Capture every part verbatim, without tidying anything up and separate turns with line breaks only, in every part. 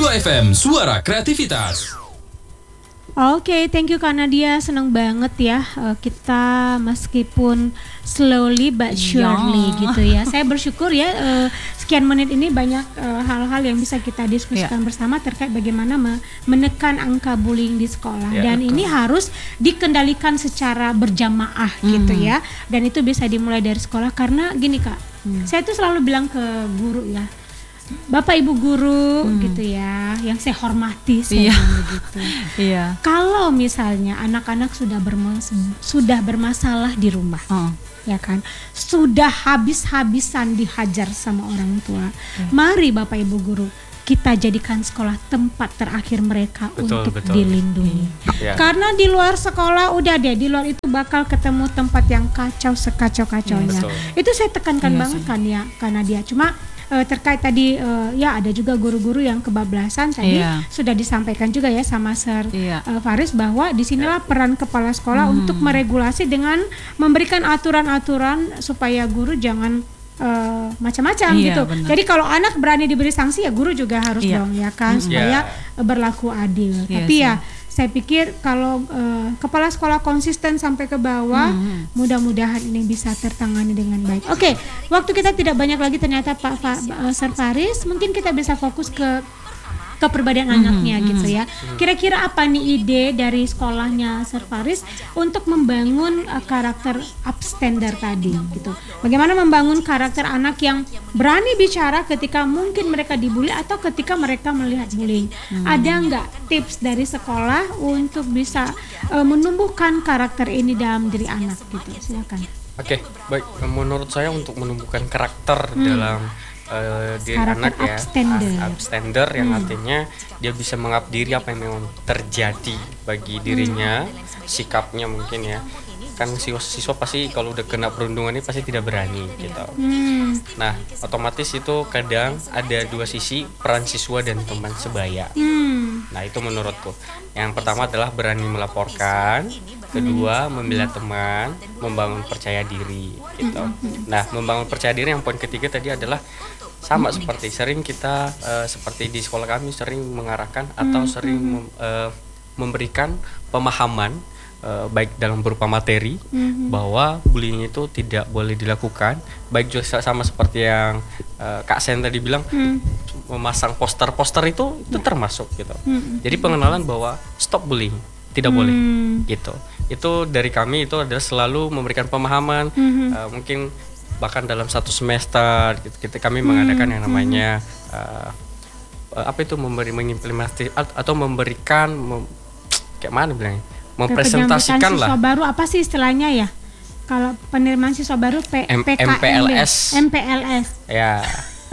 Sua F M, suara kreativitas.
Oke, okay, thank you Kak Nadia, seneng banget ya uh, kita meskipun slowly but surely ya. Gitu ya. Saya bersyukur ya uh, sekian menit ini banyak uh, hal-hal yang bisa kita diskusikan ya. Bersama terkait bagaimana me- menekan angka bullying di sekolah ya, dan betul. Ini harus dikendalikan secara berjamaah hmm. gitu ya. Dan itu bisa dimulai dari sekolah karena gini Kak, hmm. saya tuh selalu bilang ke guru ya, Bapak Ibu guru hmm. gitu ya, yang saya hormati saya
iya.
gitu.
Iya.
Kalau misalnya anak-anak sudah bermas- sudah bermasalah di rumah, oh. ya kan, sudah habis-habisan dihajar sama orang tua, hmm. mari Bapak Ibu guru kita jadikan sekolah tempat terakhir mereka betul, untuk betul. Dilindungi. Hmm. Yeah. Karena di luar sekolah udah deh, di luar itu bakal ketemu tempat yang kacau sekacau-kacaunya. Yeah, itu saya tekankan yeah, banget sih. Kan ya, karena dia cuma Uh, terkait tadi uh, ya ada juga guru-guru yang kebablasan tadi yeah. sudah disampaikan juga ya sama Sir yeah. uh, Faris bahwa disinilah yeah. peran kepala sekolah hmm. untuk meregulasi dengan memberikan aturan-aturan supaya guru jangan uh, macam-macam yeah, gitu. Benar. Jadi kalau anak berani diberi sanksi ya guru juga harus yeah. dong ya kan hmm. supaya yeah. berlaku adil. Yeah, Tapi ya saya pikir kalau uh, kepala sekolah konsisten sampai ke bawah, hmm. mudah-mudahan ini bisa tertangani dengan baik. Oke, okay, waktu kita tidak banyak lagi ternyata Pak Fa- uh, Sir Faris, mungkin kita bisa fokus ke kepribadian hmm, anaknya hmm, gitu ya. Kira-kira apa nih ide dari sekolahnya Sir Faris untuk membangun uh, karakter upstander tadi gitu. Bagaimana membangun karakter anak yang berani bicara ketika mungkin mereka dibully atau ketika mereka melihat bullying. Hmm. Ada nggak tips dari sekolah untuk bisa uh, menumbuhkan karakter ini dalam diri anak gitu? Silakan.
Oke, okay, baik. Menurut saya untuk menumbuhkan karakter hmm. dalam Uh, diri karakter anak ya upstander, upstander yang hmm. artinya dia bisa mengabdi diri apa yang memang terjadi bagi dirinya, hmm. sikapnya mungkin ya kan siswa, siswa pasti kalau udah kena perundungan ini pasti tidak berani gitu. Hmm. Nah otomatis itu kadang ada dua sisi, peran siswa dan teman sebaya. Hmm. Nah itu menurutku yang pertama adalah berani melaporkan, kedua membela teman, membangun percaya diri gitu. Nah membangun percaya diri yang poin ketiga tadi adalah sama seperti sering kita uh, seperti di sekolah kami sering mengarahkan atau sering mem, uh, memberikan pemahaman uh, baik dalam berupa materi mm-hmm. bahwa bullying itu tidak boleh dilakukan, baik juga sama seperti yang uh, Kak Sen tadi bilang mm. memasang poster-poster itu itu termasuk gitu. Mm-hmm. Jadi pengenalan bahwa stop bullying tidak mm. boleh gitu. Itu dari kami itu adalah selalu memberikan pemahaman mm-hmm. uh, mungkin bahkan dalam satu semester gitu, kita kami hmm, mengadakan yang namanya hmm. uh, uh, apa itu memberi mengimplementasi atau memberikan mem, kayak mana bilangnya mempresentasikan lah
siswa baru apa sih istilahnya ya kalau penerimaan siswa baru P,
M-
P K M B,
M P L S
M P L S
ya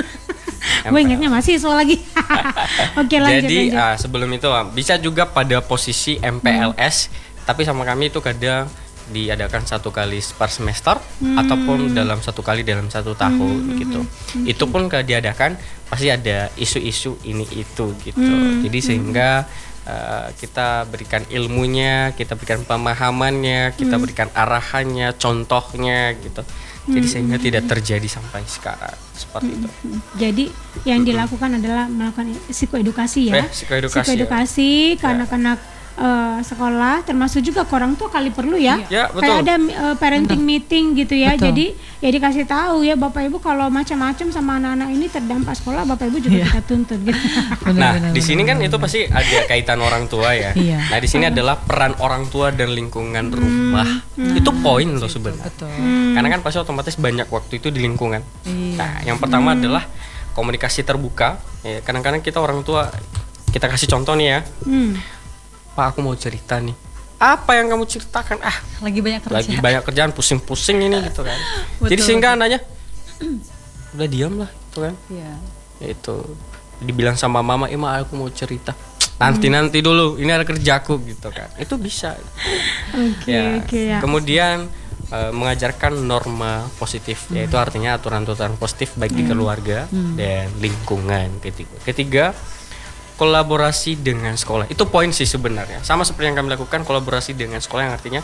gue ingatnya masih siswa lagi. Oke lanjut
jadi
lanjut.
Uh, sebelum itu uh, bisa juga pada posisi M P L S hmm. tapi sama kami itu kadang diadakan satu kali per semester hmm. ataupun dalam satu kali dalam satu tahun hmm. gitu. Hmm. Itu pun kalau diadakan pasti ada isu-isu ini itu gitu. Hmm. Jadi sehingga uh, kita berikan ilmunya, kita berikan pemahamannya, kita hmm. berikan arahannya, contohnya gitu. Jadi hmm. sehingga tidak terjadi sampai sekarang seperti hmm. itu.
Jadi yang dilakukan hmm. adalah melakukan psikoedukasi ya.
Eh, psikoedukasi,
psikoedukasi ya. Ke anak-anak Uh, sekolah termasuk juga ke orang tua kali perlu ya,
ya betul.
Kayak ada uh, parenting betul. Meeting gitu ya, betul. Jadi ya dikasih tahu ya Bapak Ibu kalau macam-macam sama anak-anak ini terdampak sekolah Bapak Ibu juga yeah. kita tuntut gitu.
Nah benar, di sini kan benar. Itu pasti ada kaitan orang tua ya. Yeah. Nah di sini uh. adalah peran orang tua dan lingkungan hmm. rumah hmm. itu poin loh sebenarnya. Hmm. Karena kan pasti otomatis banyak waktu itu di lingkungan. Yeah. Nah yang pertama hmm. adalah komunikasi terbuka. Ya, kadang-kadang kita orang tua kita kasih contoh nih ya. Hmm. Pak aku mau cerita nih. Apa yang kamu ceritakan? Ah,
lagi banyak kerjaan.
Lagi banyak kerjaan, pusing-pusing ini gitu kan. Betul, jadi sehingga anaknya udah diam lah gitu kan. Iya. Itu dibilang sama mama, "Eh, Ma, aku mau cerita." Nanti-nanti dulu, ini ada kerjaku gitu kan. Itu bisa.
Oke, okay, ya. Okay, ya.
Kemudian uh, mengajarkan norma positif, hmm. yaitu artinya aturan-aturan positif baik hmm. di keluarga hmm. dan lingkungan. Ketiga, ketiga kolaborasi dengan sekolah. Itu poin sih sebenarnya. Sama seperti yang kami lakukan, kolaborasi dengan sekolah yang artinya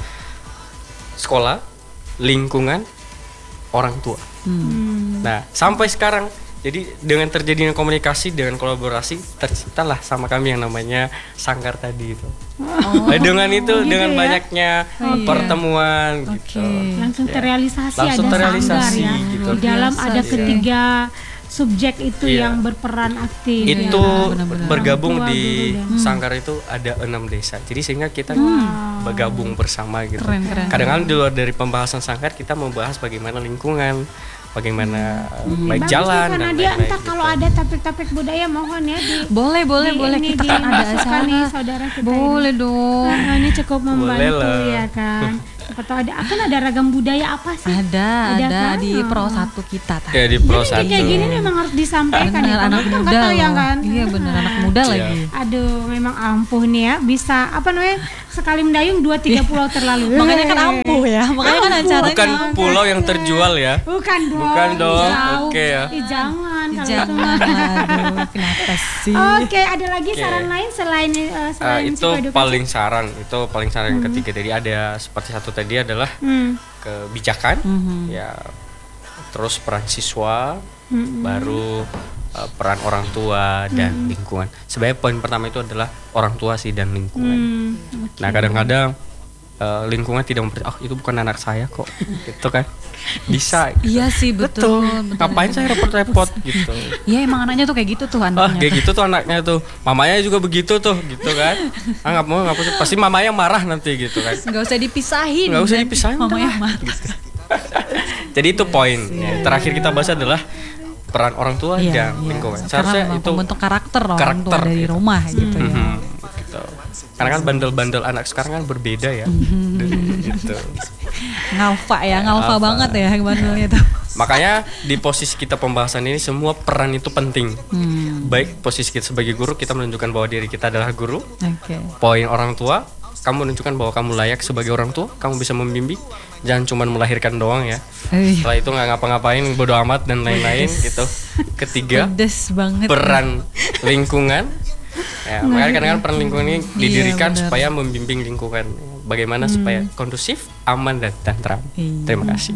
sekolah, lingkungan, orang tua. Hmm. Nah, sampai sekarang Jadi dengan terjadinya komunikasi, dengan kolaborasi, terciptalah sama kami yang namanya Sangkar tadi itu. Oh, nah, dengan itu, gitu dengan ya? banyaknya oh, pertemuan okay. gitu.
Langsung terrealisasi
Langsung
ada
terrealisasi,
Sangkar ya.
gitu.
Di dalam ada
Biasa,
ketiga subjek itu
yeah.
yang berperan aktif.
Itu
ya.
benar-benar. Bergabung tua, di dan... Sangkar itu ada enam desa. Jadi sehingga kita hmm. bergabung bersama gitu. Kadang-kadang di luar dari pembahasan Sangkar kita membahas bagaimana lingkungan, bagaimana hmm. baik
Bagus
jalan
nih,
dan
dia
lain-lain.
Entah
gitu.
kalau ada topik-topik budaya mohon ya di
boleh boleh
di,
boleh
ini,
kita kan ada acara
nih saudara kita
boleh
ini.
dong.
Nah, ini cukup membantu ya kan. Atau ada akan ada ragam budaya apa sih?
Ada, ada, ada
kan?
di Pro satu kita tadi.
Ya di Pro satu.
Kayak gini memang harus disampaikan
bener,
ya.
Anak
Kan
muda
ya kan.
Iya benar anak muda
yeah.
lagi.
Aduh, memang ampuh nih ya. Bisa apa namanya? Sekali mendayung dua tiga pulau terlalu.
Makanya kan ampuh ya. Makanya kan acaranya
bukan pulau yang terjual ya.
Bukan dong.
Bukan dong. Oke okay, ya.
Ih, jangan kalau
jangan.
itu
Aduh, kenapa sih?
Oke, okay, ada lagi okay. saran lain selain uh, selain
uh, itu paling saran, itu paling saran yang ketiga. Jadi ada seperti satu tadi adalah hmm. kebijakan, mm-hmm. ya, terus peran siswa, mm-hmm. baru uh, peran orang tua dan mm-hmm. lingkungan. Sebenarnya poin pertama itu adalah orang tua sih dan lingkungan. Mm, okay. Nah kadang-kadang uh, lingkungan tidak mempercayai, oh itu bukan anak saya kok, gitu kan? Bisa. Gitu.
Iya sih betul. betul.
Ngapain saya repot-repot gitu?
Iya emang anaknya tuh kayak gitu tuh anaknya.
Ah kayak gitu tuh anaknya tuh, mamanya juga begitu tuh, gitu kan? Ah nggak mau nggak mau, pasti mamanya marah nanti gitu kan?
Nggak usah dipisahin.
Nggak usah dipisahin.
Mamanya marah.
Gitu. Jadi itu poin. Ya. Terakhir kita bahas adalah peran orang tua
iya,
dan
iya.
lingkungan.
Seharusnya itu membentuk karakter orang tua dari gitu. rumah gitu hmm. ya.
Gitu. Karena kan bandel-bandel anak sekarang kan berbeda ya. Gitu.
Ngalfa ya, ngalfa banget ya bandelnya tuh.
Makanya di posisi kita pembahasan ini semua peran itu penting. Hmm. Baik posisi kita sebagai guru, kita menunjukkan bahwa diri kita adalah guru.
Okay.
Poin orang tua, kamu menunjukkan bahwa kamu layak sebagai orang tua, kamu bisa membimbing, jangan cuma melahirkan doang ya. Hey. Setelah itu nggak ngapa-ngapain, bodo amat dan lain-lain gitu. Ketiga, peran lingkungan. Ya, makanya kadang-kadang peran lingkungan ini didirikan iya, supaya membimbing lingkungan. Bagaimana hmm. supaya kondusif, aman dan tentram. Iya. Terima kasih.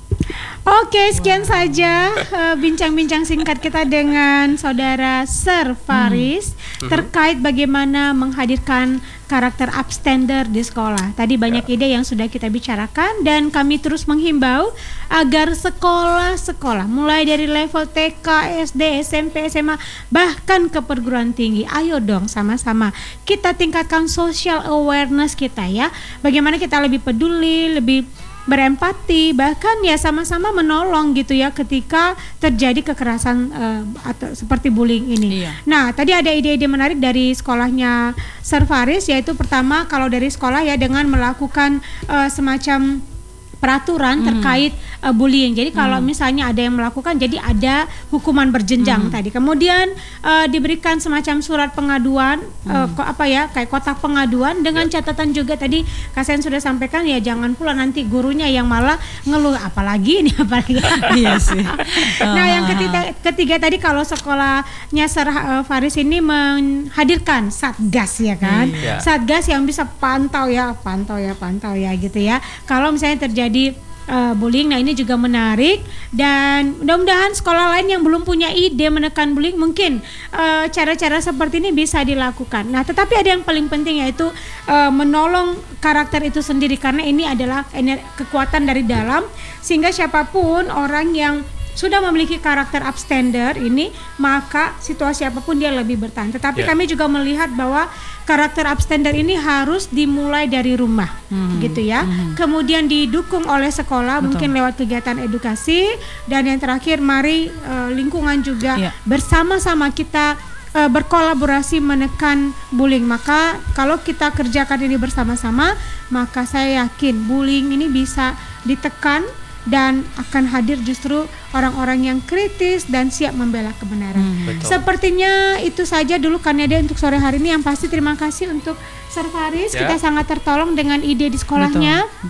Oke, sekian wow. saja uh, bincang-bincang singkat kita dengan saudara Sir Faris hmm. terkait bagaimana menghadirkan karakter upstander di sekolah. Tadi banyak ide yang sudah kita bicarakan dan kami terus menghimbau agar sekolah-sekolah mulai dari level T K, S D, S M P, S M A bahkan ke perguruan tinggi, ayo dong sama-sama kita tingkatkan social awareness kita ya. Bagaimana kita lebih peduli, lebih berempati, bahkan ya sama-sama menolong gitu ya ketika terjadi kekerasan uh, atau seperti bullying ini. Iya. Nah, tadi ada ide-ide menarik dari sekolahnya Sir Faris, yaitu pertama kalau dari sekolah ya dengan melakukan uh, semacam peraturan hmm. terkait uh, bullying. Jadi kalau hmm. misalnya ada yang melakukan, jadi ada hukuman berjenjang hmm. tadi. Kemudian uh, diberikan semacam surat pengaduan, hmm. uh, ko, apa ya, kayak kotak pengaduan dengan ya. catatan juga tadi Kasian sudah sampaikan ya jangan pula nanti gurunya yang malah ngeluh apalagi ini apalagi. Iya sih. Nah yang ketiga, ketiga tadi kalau sekolahnya Sir uh, Faris ini menghadirkan satgas ya kan, hmm. satgas yang bisa pantau ya, pantau ya, pantau ya gitu ya. Kalau misalnya terjadi di uh, bullying, nah ini juga menarik dan mudah-mudahan sekolah lain yang belum punya ide menekan bullying mungkin uh, cara-cara seperti ini bisa dilakukan. Nah, tetapi ada yang paling penting yaitu uh, menolong karakter itu sendiri karena ini adalah ener- kekuatan dari dalam sehingga siapapun orang yang sudah memiliki karakter upstander ini maka situasi apapun dia lebih bertahan. Tetapi yeah. kami juga melihat bahwa karakter upstander ini harus dimulai dari rumah, hmm. gitu ya. Hmm. Kemudian didukung oleh sekolah, betul. Mungkin lewat kegiatan edukasi dan yang terakhir mari uh, lingkungan juga yeah. bersama-sama kita uh, berkolaborasi menekan bullying. Maka kalau kita kerjakan ini bersama-sama, maka saya yakin bullying ini bisa ditekan dan akan hadir justru orang-orang yang kritis dan siap membela kebenaran. Hmm, Sepertinya itu saja dulu Kanada untuk sore hari ini. Yang pasti terima kasih untuk Sir Faris, ya. Kita sangat tertolong dengan ide di sekolahnya.
Betul, betul.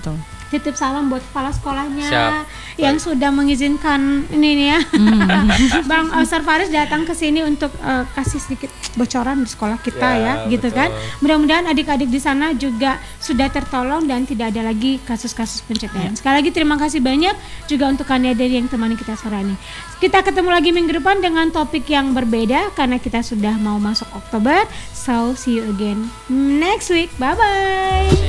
titip salam buat kepala sekolahnya.
Siap.
Yang Baik. Sudah mengizinkan ini nih ya. Hmm. Bang Oscar Faris datang ke sini untuk uh, kasih sedikit bocoran di sekolah kita ya, ya gitu betul. Kan. Mudah-mudahan adik-adik di sana juga sudah tertolong dan tidak ada lagi kasus-kasus pencegahan. Ya. Sekali lagi terima kasih banyak juga untuk Kania dari yang temani kita sore ini. Kita ketemu lagi minggu depan dengan topik yang berbeda karena kita sudah mau masuk Oktober. So see you again next week. Bye bye.